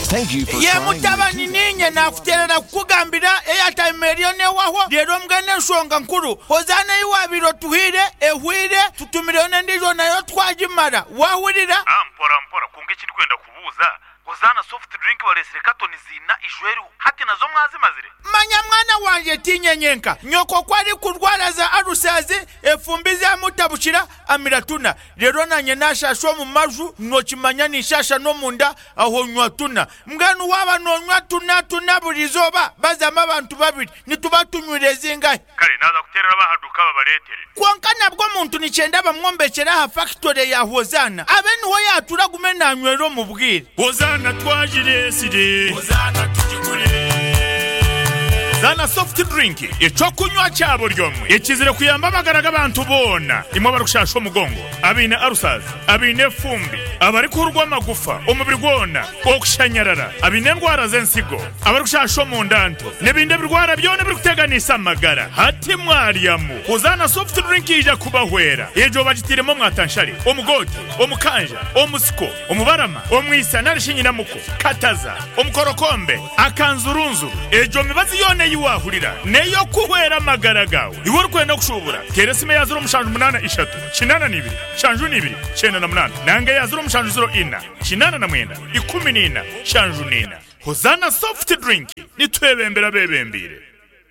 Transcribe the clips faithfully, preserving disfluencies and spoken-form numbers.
Thank you for Ye trying. mutabani ninye nakuterera kugambira airtime eriyo newaho lero mgane nsonga nkuru hozana iwabiro tuhire ehwire tutumire nendijo nayo twagimara wahurira ampora mpora kunge kiri kwenda kubuza hozana soft drink balesere katoni zina ijweru hati nazo mwazimazire manya mwana wanje tinyenyenka nyoko kwari kurwara za arusazi efumbiza mutabushira amiratuna lero nanye nashasho mu maju nokimanya nishasha no munda aho nywatuna mganu waba no nywatuna tuna burizoba bazama abantu babiri nitubatunyureze ingahe kare naza kuterera bahaduka babaletere kwanka nabwo muntu nicenda bamwombekera ha factory ya hozana abeni ho yatura gumena nywero mu bwire hozana twajire sire hozana tujigure Zana soft drink ico kunywa cyabo ryomwe ikizire kuyamba bagaraga abantu bona imwe barushasho mugongo abine arusazi abine fumbi abari kurwa magufa umubiri gwona okushanyarara abine ndwara zensigo abari kushasho mu ndanto nebinde birwara byone biri kuteganisa amagara hati mwariyamu uzana soft drink ija kubahwera ejo bagitiremo mwatanshari omugoti omukanja omusiko omubarama omwisa narishinyina muko kataza omukorokombe akanzurunzu ejo mibazi yone yiwahurira neyo kuhwera magara gawe iwo rukwenda kushubura teresime yazuro mushanju munana ishatu kinana nibiri shanju nibiri chena na munana nange yazuro mushanju zero ina kinana na mwenda ikumi nina shanju nina hozana soft drink nitwebembera bebembire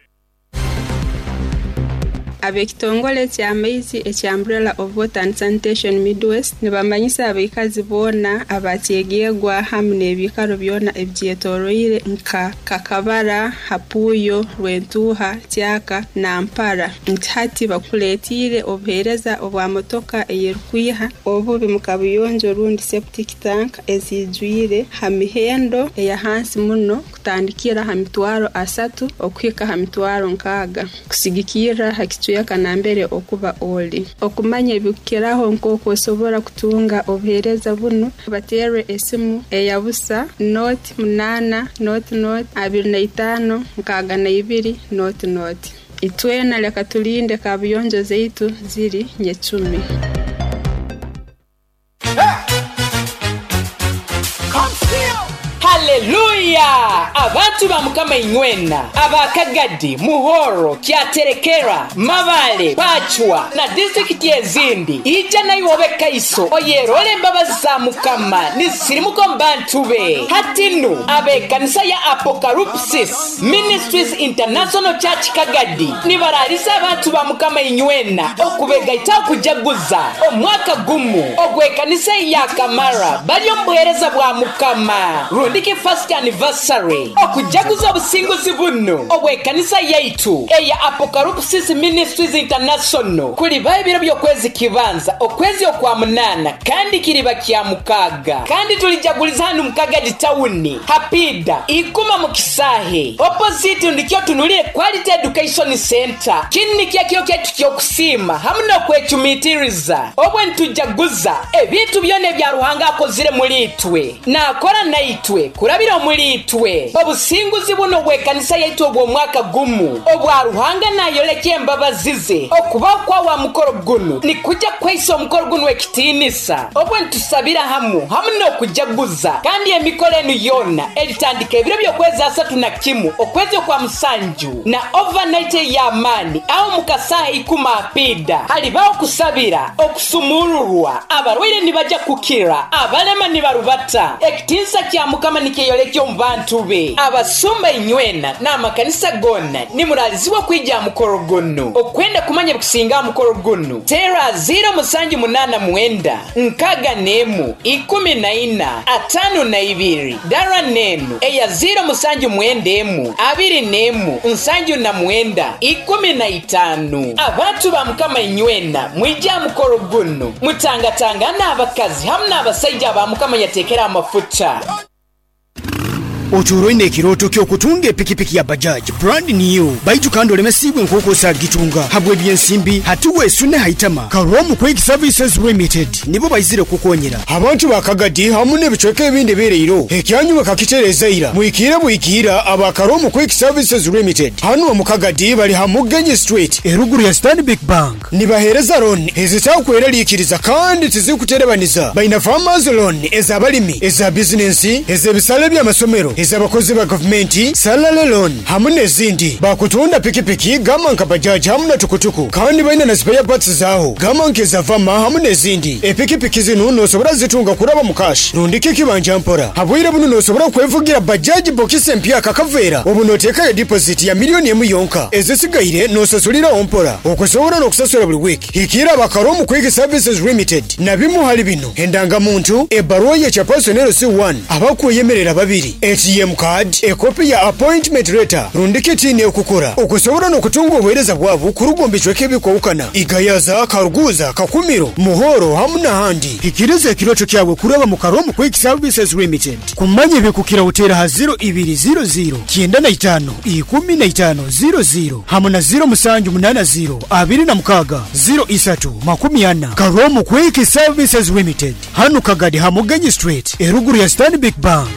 abekitongole kya maizi ekya Umbrella of Water and Sanitation Midwest nibamanyisa abikazi bona abatyegegwa hamwe ebikaro byona ebyetoroire nka Kakabara Hapuyo Rwentuha Tyaka na Mpara ntihati bakuletire obuhereza obwa motoka eyerukwiha obubi mukabuyonjo rundi septic tank ezijwire hamihendo eya hansi muno kutandikira hamitwaro asatu okwika hamitwaro nkaga kusigikira hakitu yakanambere okuba oli okumanya ebikeraho nkoko sobora kutunga obuhereza buno batere esimu eyabusa note munana note note abiri na itano nkaga na ibiri note note itwena leka tulinde kabuyonjo zeitu ziri nyecumi. Haleluya! Abantu ba mukama inywena abakagadi muhoro kyaterekera mabale pachwa na district yezindi ija nayo obeka iso oyerole mbabazi za mukama nisirimuko mbantube hatinu abekanisa ya Apocalypsis Ministries International Church Kagadi nibararisa abantu ba mukama inywena okubega itakujaguza omwaka gumu ogwekanisa ya Kamara bali ombuhereza bwa mukama rundiki first anniversary okujaguza obusinguzi buno obwekanisa yaitu eya Apocalypsis Ministries International kuli bayibiro byokwezi kibanza okwezi okwa munana kandi kiriba kya mukaga kandi tulijaguliza hano mukaga ditawuni hapida ikuma mukisahe opposite ndikyo tunulire Quality Education Center kinni kyakyo kyetu kyokusima hamuna kwechumitiriza obwe ntujaguza ebitu byone bya ruhanga akozire mulitwe na akora naitwe kurabira omulitwe obusinguzi buno bwekanisa yaitu obwo mwaka gumu obwa ruhanga nayoleke embabazize okuba kwa wa mukoro guno ni kujja kweiso omukoro guno ekitinisa obwe ntusabira hamu hamu n'okujaguza kandi emikolo enu yona elitandika ebiro byokwezi asatu na kimu okwezi kwa musanju na overnight ya mani au mukasaha ikuma apida halibawo kusabira okusumururwa abarwaire nibaja kukira abalema nibarubata ekitinisa kya mukama nikeyolekyo mbantu be abasumba inywena na makanisa gonna nimuraliziwa kwijja mukoro guno okwenda kumanya kusinga mukoro guno tera zero musanju munana mwenda nkaga nemu ikumi na ina atano na ibiri dara nenu eya zero musanju mwendemu abiri nemu nsanju na mwenda ikumi na itanu abantu ba mukama inywena mwijja mukoro guno mutangatanga na abakazi hamna abasajja ba mukama yatekera amafuta. otoroine kiroto kyo kutunga pikipiki ya Bajaj brand new baitu kando lemesibwe nkoko sa gitunga habwe byensimbi hatuwe sune haitama Karomu Quick Services Limited nibo bayizire kukonyera abantu bakagadi hamune bichweke binde bereiro ekyanyu bakakitereza ira muikire muikira aba Karomu Quick Services Limited hano mukagadi bali hamugenye street eruguru ya Stanbic Bank nibahereza loan ezitaho kweraliikiriza kandi tizikuterebaniza baina farmers loan ezabalimi eza business eza bisale bya masomero eza bakozi ba government salary loan hamune zindi bakutunda pikipiki gama nka Bajaj hamuna tukutuku kandi baina na spare parts zaho gama nkeza vama hamune zindi epikipiki zino no sobora zitunga kuraba mukashi rundike kibanja mpora habwire buno no sobora kwevugira Bajaj box empia kakavera obunoteka ya deposit ya milioni emu yonka ezisigaire no sasulira ompora okusobora no kusasula buli week hikira bakaromu Quick Services Limited nabimu hali bino endanga muntu ebaruwa ya chapersonel C one abakuyemerera babiri A T M card ekopi ya appointment letter rundike tini okukora okusobora no kutunga obwereza bwavu kurugombe chweke bikowukana igayaza karuguza kakumiro muhoro hamuna handi hikirize kirocho kyawe kuraba mu Karomu Quick Services Limited kumanye bikukira utera ha zero ibiri zero zero kyenda na itano ikumi na itano zero zero hamuna zero musanju munana zero abiri na mukaga zero isatu makumi ana Karomu Quick Services Limited hanu kagadi hamugenyi street eruguru ya Stanbic Bank.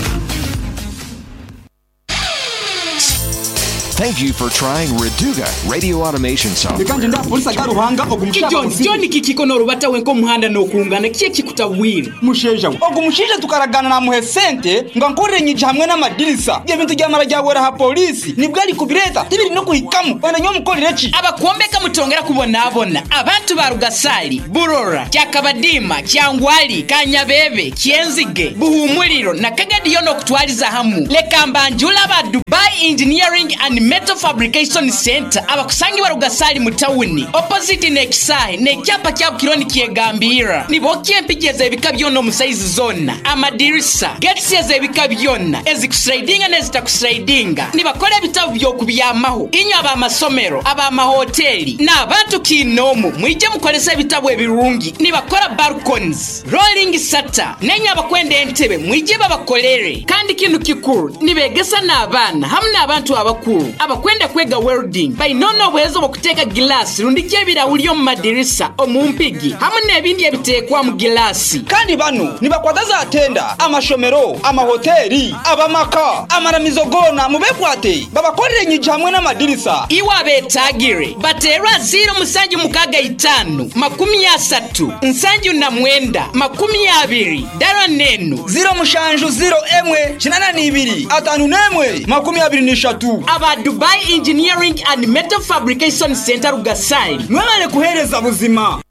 Thank you for trying Reduga radio automation software. John, John kikikono rubata wenko muhanda no kungana kiye kikutabwira. Musheja. Ogumushinja tukaragana na muhe sente nga nkore nyije hamwe n'amadirisa. Bye bintu byamara byagora ha polisi. Nibwo ari kubireta tibiri no kuhikamu. Bana nyo mukorere ki? Abakombeka mutongera kubona abona. Abantu ba Rugasali, Burora, Kyakabadima, Kyangwali, Kanyabebe, Kyenzige, Buhumuliro na Kagadi yono kutwaliza hamu. Lekambanjula ba Dubai Engineering and Metal Fabrication Center abakusangi wa Rugasali mutawuni opposite Nexai nekyapa kya kironi kyegambira nibokie mpigeze ebikabyona mu size zona amadirisa gates yeze ebikabyona ezikusridinga nezitakusridinga nibakora ebitabu byokubyamaho inyo aba masomero aba mahoteli na abantu kinomu mwije mukolesa ebitabu ebirungi nibakora balconies rolling shutter nenya abakwenda entebe mwije babakolere kandi kintu kikuru nibegesa na abana hamna abantu abakuru abakwenda kwega welding by nono bwezo bokuteka glass rundike birawulyo mu madirisa omumpigi hamwe nebindi ebitekwa mu glass kandi bano nibakwagaza atenda amashomero amahoteli abamaka amaramizo gona mubekwate babakorere nyije hamwe n'amadirisa iwa betagire baterwa zero musanju mukaga itanu makumi asatu nsanju na mwenda makumi abiri daro nenu zero mushanju zero emwe chinana nibiri atanu nemwe makumi abiri nishatu aba Dubai Engineering and Metal Fabrication Center Rugasali nwale kuhereza buzima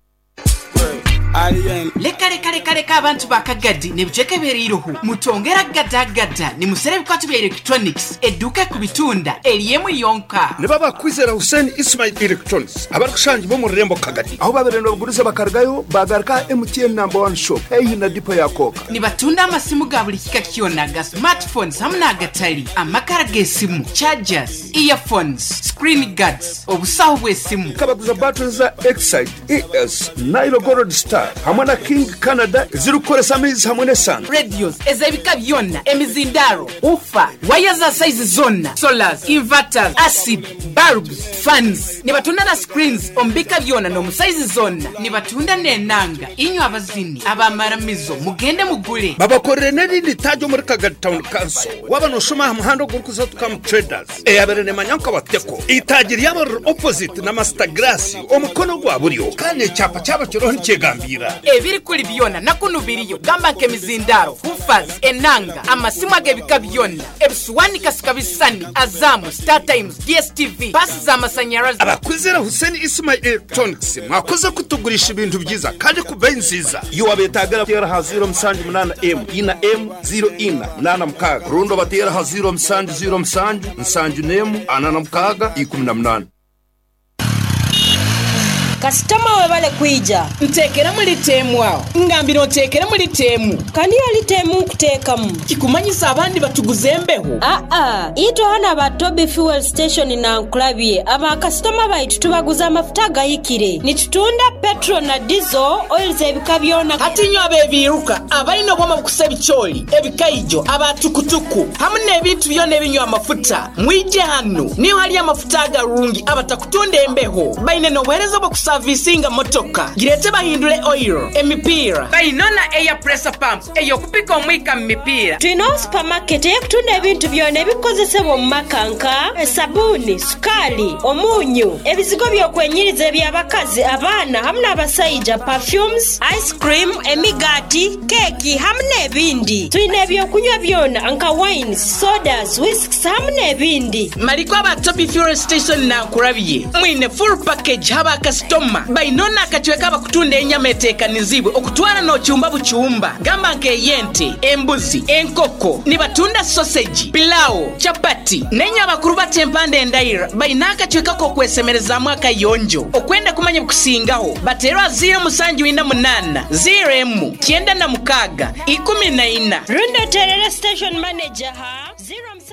leka leka leka leka abantu bakagadi nebicheke beriruhu mutongera gadagada ni musere bikwatu bya electronics eduka kubitunda eliyemu yonka ne baba kwizera Hussein Ismail Electronics abarukushanji bo mu Rembo Kagadi aho baberendo baguriza bakargayo bagarka M T N number one shop eyi na dipo yakoka ni batunda amasimu gabuli kikakiyonaga smartphones hamna gatari amakara gesimu chargers earphones screen guards obusaho bwesimu kabaguza batteries za Excite E S Nile Gold Star hamana King Canada zirukoresa amizi hamwe nesan radios ezebika byonna emizindaro ufa wire za size zonna solars inverters acid bulbs fans ne batunda na screens ombika byonna no size zonna ne batunda nenanga inyo abazini abamaramizo mugende mugule babakorere n'irindi tajo muri Kagadi Town Council wabano shoma muhando gurukuza tukam traders eyaberene manyanka bateko itagiri yabo opposite na Master Glass omukono gwa buriyo kane cyapa cyaba kiroho cyegambira ebiri kuli byona nakunubiriyo gamba nke mizindaro hufaz enanga amasimu agebika byona ebisuwani kasikabisani Azamu Star Times D S T V pasi za masanyarazi abakwizera Hussein Ismail Electronics mwakoze kutugurisha ibintu byiza kandi kubei nziza iyo wabetagara tera ha zero msanju munana M ina M zero ina nana mkaga rundo batera ha zero msanju zero msanju msanju nemu anana mkaga ikumi na munana kasitama we bale kwija ntekera muri temu awo ngambira otekera muri temu kandi ali temu kuteekamu kikumanyisa abandi batuguze embeho a a ito hana ba Toby fuel station na nkulabye aba kasitama baitu tubaguza amafuta gayikire nitutunda petrol na diesel oil zebika byona ati nyo abebiruka abalina obwama bukusa bicholi ebikaijo abatukutuku hamwe n'ebintu byona ebinywa amafuta mwije hano niyo hali amafuta agarungi abatakutunda embeho baine nobuhereza bwo kusavisinga motoka girete bahindure oil emipira bainona air pressure pump eyo kupika omwika mipira twino supermarket ekutunda ebintu byona ebikozesebwa mu makanka sabuni sukali omunyu ebizigo byokwenyiriza ebyabakazi abaana hamwe n'abasayija perfumes ice cream emigati keki hamwe n'ebindi twine ebyokunywa byona nka wines sodas whisks hamwe n'ebindi maliko aba Toby fuel station na nkurabye mwine full package haba customer bainona akachweka abakutunda enyama etekanizibwe okutwala no cyumba bucyumba gamba nke yente embuzi enkoko nibatunda sausage pilau chapati nenya bakuru batempande ndaira bainaka chweka ko kwesemereza mwaka yonjo okwenda kumanya kusingaho batero zero musanju winda munana zero emu kienda na mukaga ikumi na ina Runda Terere station manager ha zero